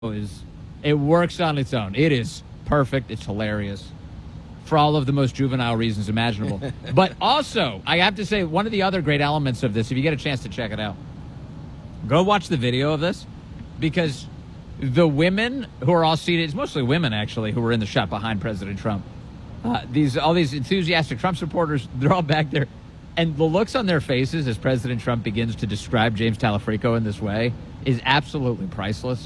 is it works on its own. It is perfect. It's hilarious for all of the most juvenile reasons imaginable. But also, I have to say, one of the other great elements of this, if you get a chance to check it out, go watch the video of this, because the women who are all seated, it's mostly women actually who were in the shot behind President Trump. All these enthusiastic Trump supporters, they're all back there. And the looks on their faces as President Trump begins to describe James Talafrico in this way is absolutely priceless.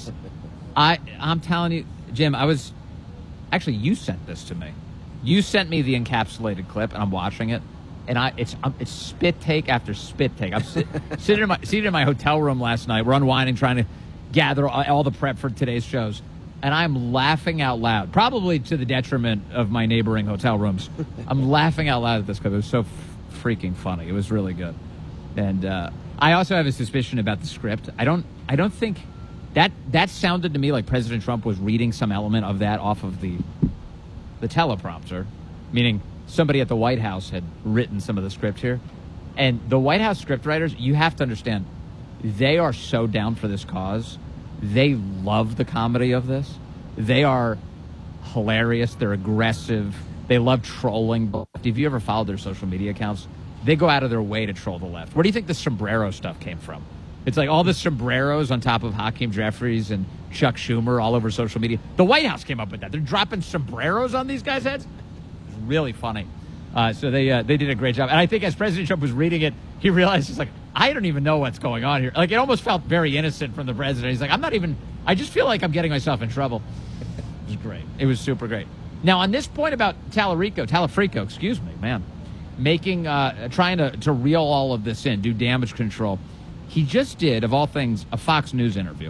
I'm telling you, Jim, actually, you sent this to me. You sent me the encapsulated clip, and I'm watching it, and it's spit take after spit take. I'm seated in my hotel room last night. We're unwinding, trying to gather all the prep for today's shows, and I'm laughing out loud, probably to the detriment of my neighboring hotel rooms. I'm laughing out loud at this clip. It was so freaking funny. It was really good. And I also have a suspicion about the script. I don't think that sounded to me like President Trump was reading some element of that off of the teleprompter, meaning somebody at the White House had written some of the script here. And the White House scriptwriters, you have to understand, they are so down for this cause. They love the comedy of this. They are hilarious. They're aggressive. They love trolling. If you ever followed their social media accounts, they go out of their way to troll the left. Where do you think the sombrero stuff came from? It's like all the sombreros on top of Hakeem Jeffries and Chuck Schumer all over social media. The White House came up with that. They're dropping sombreros on these guys' heads. It's really funny. So they did a great job. And I think as President Trump was reading it, he realized, he's like, I don't even know what's going on here. Like, it almost felt very innocent from the president. He's like, I just feel like I'm getting myself in trouble. It was great. It was super great. Now, on this point about Talafrico, excuse me, man, trying to reel all of this in, do damage control. He just did, of all things, a Fox News interview.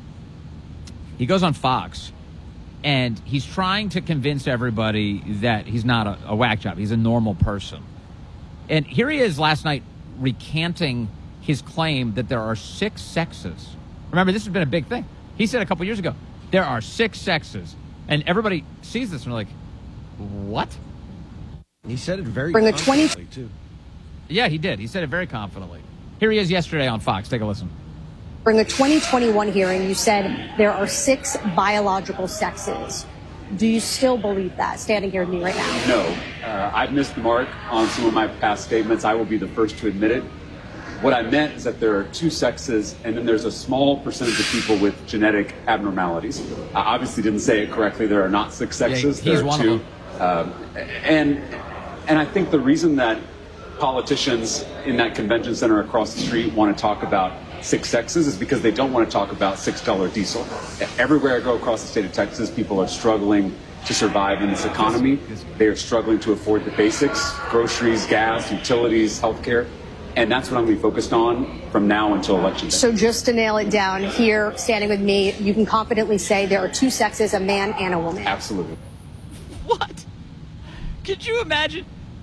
He goes on Fox, and he's trying to convince everybody that he's not a whack job. He's a normal person. And here he is last night recanting his claim that there are 6 sexes. Remember, this has been a big thing. He said a couple years ago, there are 6 sexes. And everybody sees this and they're like, what? He said it very confidently, too. Yeah, he did. He said it very confidently. Here he is yesterday on Fox. Take a listen. During the 2021 hearing, you said there are 6 biological sexes. Do you still believe that, standing here with me right now? No. I've missed the mark on some of my past statements. I will be the first to admit it. What I meant is that there are 2 sexes, and then there's a small percentage of people with genetic abnormalities. I obviously didn't say it correctly. There are not 6 sexes. Yeah, he's there are one 2. Of them. And I think the reason that politicians in that convention center across the street want to talk about 6 sexes is because they don't want to talk about $6 diesel. Everywhere I go across the state of Texas, people are struggling to survive in this economy. They are struggling to afford the basics: groceries, gas, utilities, healthcare. And that's what I'm going to be focused on from now until election day. So just to nail it down, here, standing with me, you can confidently say there are 2 sexes, a man and a woman. Absolutely. What? Could you imagine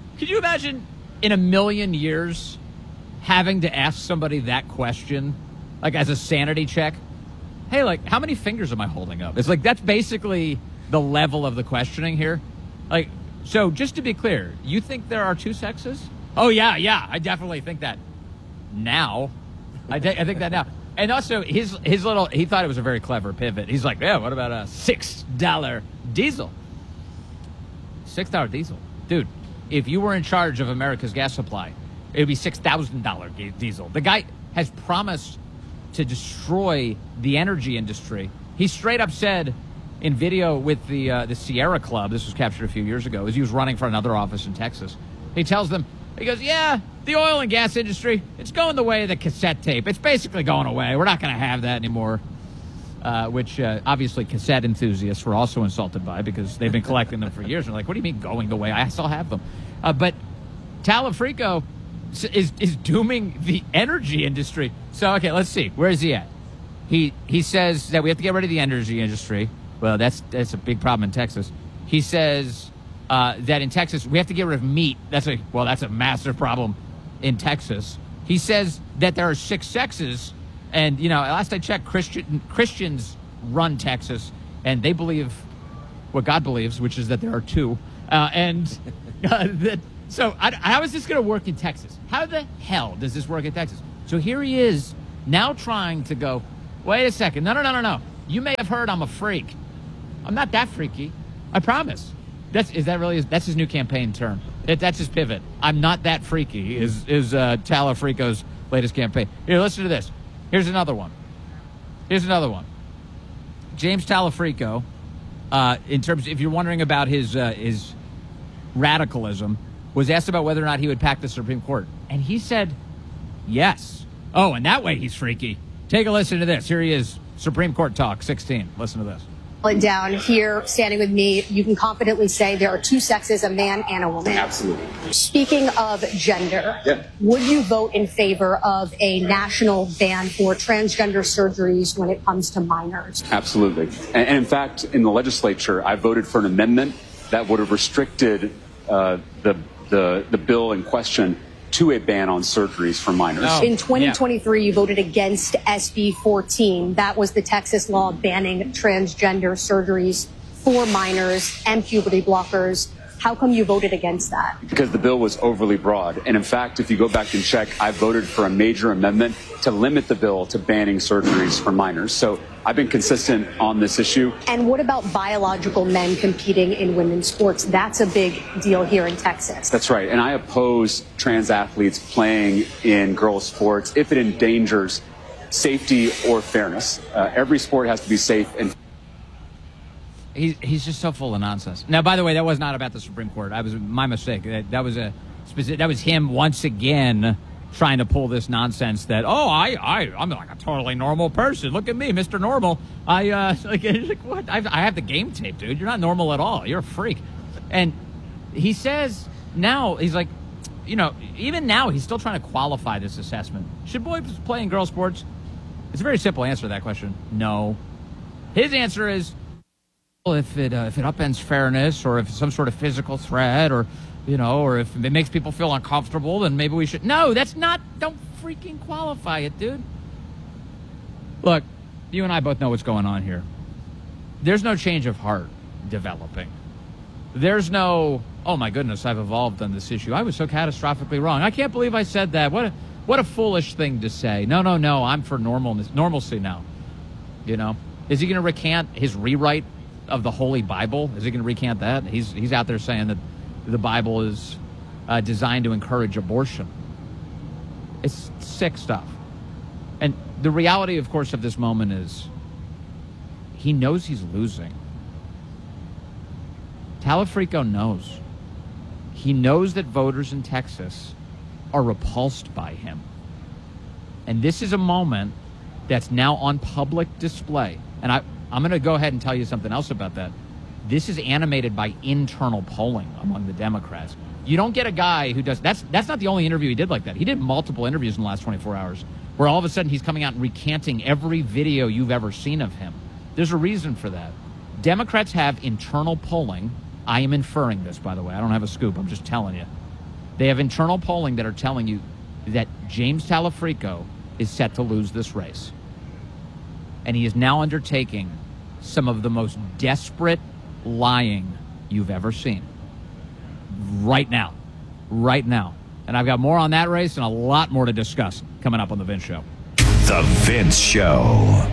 in a million years having to ask somebody that question, like as a sanity check? Hey, like, how many fingers am I holding up? It's like, that's basically the level of the questioning here. Like, so just to be clear, you think there are 2 sexes? Oh, yeah, I definitely think that now. I think that now. And also, he thought it was a very clever pivot. He's like, yeah, what about a $6 diesel? $6 diesel. Dude, if you were in charge of America's gas supply, it would be $6,000 diesel. The guy has promised to destroy the energy industry. He straight up said in video with the Sierra Club, this was captured a few years ago, as he was running for another office in Texas. He tells them, he goes, yeah, the oil and gas industry, it's going the way of the cassette tape. It's basically going away. We're not going to have that anymore, which obviously cassette enthusiasts were also insulted by, because they've been collecting them for years. They're like, what do you mean going the way? I still have them. But Talafrico is dooming the energy industry. So, okay, let's see. Where is he at? He says that we have to get rid of the energy industry. Well, that's a big problem in Texas. He says that in Texas we have to get rid of meat. That's a massive problem in Texas. He says that there are 6 sexes, and last I checked, Christians run Texas, and they believe what God believes, which is that there are 2. So how is this going to work in Texas? How the hell does this work in Texas? So here he is now trying to go, wait a second. No. You may have heard I'm a freak. I'm not that freaky. I promise. That's his new campaign term. That's his pivot. I'm not that freaky is Talafrico's latest campaign. Here, listen to this. Here's another one. James Talafrico, in terms, if you're wondering about his radicalism, was asked about whether or not he would pack the Supreme Court. And he said, yes. Oh, and that way he's freaky. Take a listen to this. Here he is, Supreme Court Talk 16. Listen to this. Down here, standing with me, you can confidently say there are two sexes, a man and a woman. Absolutely. Speaking of gender, would you vote in favor of a national ban for transgender surgeries when it comes to minors? Absolutely. And in fact, in the legislature, I voted for an amendment that would have restricted the bill in question to a ban on surgeries for minors. Oh, in 2023, you voted against SB 14. That was the Texas law banning transgender surgeries for minors and puberty blockers. How come you voted against that? Because the bill was overly broad. And in fact, if you go back and check, I voted for a major amendment to limit the bill to banning surgeries for minors. So I've been consistent on this issue. And what about biological men competing in women's sports? That's a big deal here in Texas. That's right. And I oppose trans athletes playing in girls' sports if it endangers safety or fairness. Every sport has to be safe and He's just so full of nonsense. Now, by the way, that was not about the Supreme Court. That was my mistake. That was him once again trying to pull this nonsense that I'm like a totally normal person. Look at me, Mr. Normal. What? I have the game tape, dude. You're not normal at all. You're a freak. And he says now he's like, even now he's still trying to qualify this assessment. Should boys play in girls' sports? It's a very simple answer to that question. No. His answer is, if it upends fairness, or if it's some sort of physical threat, or if it makes people feel uncomfortable, then maybe we should. No, don't freaking qualify it, dude. Look, you and I both know what's going on here. There's no change of heart developing. There's no, oh my goodness, I've evolved on this issue. I was so catastrophically wrong. I can't believe I said that. What a foolish thing to say. No, I'm for normalcy now. Is he going to recant his rewrite of the Holy Bible? Is he going to recant that? He's out there saying that the Bible is designed to encourage abortion. It's sick stuff. And the reality, of course, of this moment is he knows he's losing. Talafrico knows. He knows that voters in Texas are repulsed by him. And this is a moment that's now on public display. And I'm going to go ahead and tell you something else about that. This is animated by internal polling among the Democrats. You don't get a guy who does... That's not the only interview he did like that. He did multiple interviews in the last 24 hours where all of a sudden he's coming out and recanting every video you've ever seen of him. There's a reason for that. Democrats have internal polling. I am inferring this, by the way. I don't have a scoop. I'm just telling you. They have internal polling that are telling you that James Talafrico is set to lose this race. And he is now undertaking some of the most desperate lying you've ever seen. Right now. And I've got more on that race and a lot more to discuss coming up on The Vince Show. The Vince Show.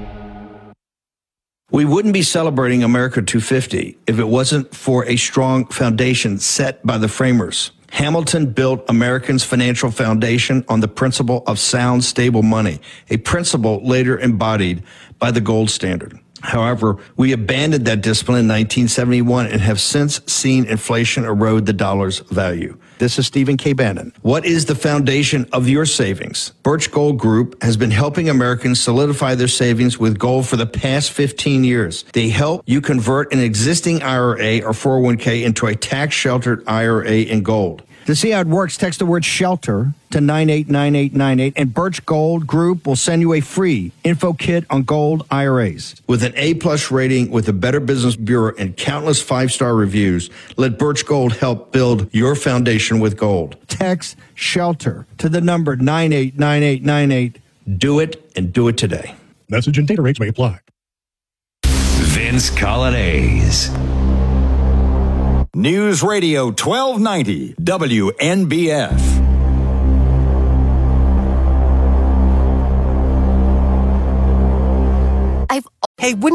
We wouldn't be celebrating America 250 if it wasn't for a strong foundation set by the framers. Hamilton built Americans' financial foundation on the principle of sound, stable money, a principle later embodied by the gold standard. However, we abandoned that discipline in 1971 and have since seen inflation erode the dollar's value. This is Stephen K. Bannon. What is the foundation of your savings? Birch Gold Group has been helping Americans solidify their savings with gold for the past 15 years. They help you convert an existing IRA or 401k into a tax-sheltered IRA in gold. To see how it works, text the word SHELTER to 989898, and Birch Gold Group will send you a free info kit on gold IRAs. With an A-plus rating with the Better Business Bureau and countless 5-star reviews, let Birch Gold help build your foundation with gold. Text SHELTER to the number 989898. Do it, and do it today. Message and data rates may apply. Vince Coglianese. News Radio 1290 WNBF. Hey, wouldn't